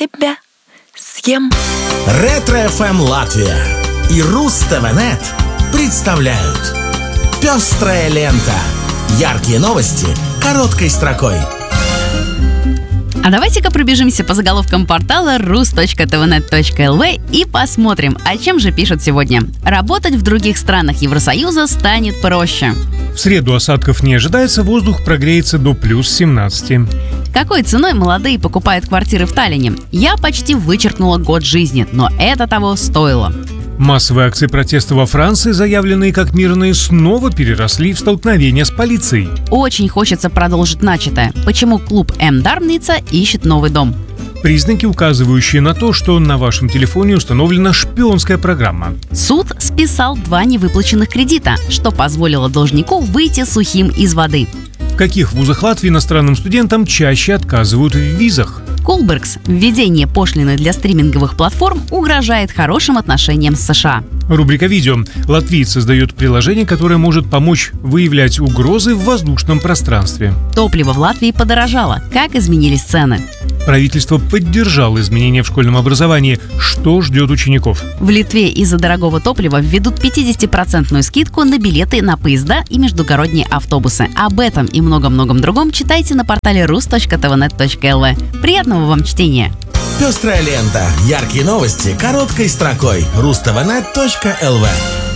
тебя съем. Ретро-ФМ Латвия и Руз-ТВ-Нет представляют «Пестрая лента». Яркие новости короткой строкой. А давайте-ка пробежимся по заголовкам портала rus.tvnet.lv и посмотрим, о чем же пишут сегодня. Работать в других странах Евросоюза станет проще. В среду осадков не ожидается, воздух прогреется до плюс 17. Какой ценой молодые покупают квартиры в Таллине? Я почти вычеркнула год жизни, но это того стоило. Массовые акции протеста во Франции, заявленные как мирные, снова переросли в столкновения с полицией. Очень хочется продолжить начатое. Почему клуб М-Дармница ищет новый дом? Признаки, указывающие на то, что на вашем телефоне установлена шпионская программа. Суд списал 2 невыплаченных кредита, что позволило должнику выйти сухим из воды. В каких вузах Латвии иностранным студентам чаще отказывают в визах? Кулбергс. Введение пошлины для стриминговых платформ угрожает хорошим отношениям с США. Рубрика «Видео». Латвиец создает приложение, которое может помочь выявлять угрозы в воздушном пространстве. Топливо в Латвии подорожало. Как изменились цены? Правительство поддержало изменения в школьном образовании. Что ждет учеников? В Литве из-за дорогого топлива введут 50% скидку на билеты на поезда и междугородние автобусы. Об этом и многом-многом другом читайте на портале rus.tvnet.lv. Приятного вам чтения! «Пестрая лента». Яркие новости короткой строкой. Ruz-TVNet.lv.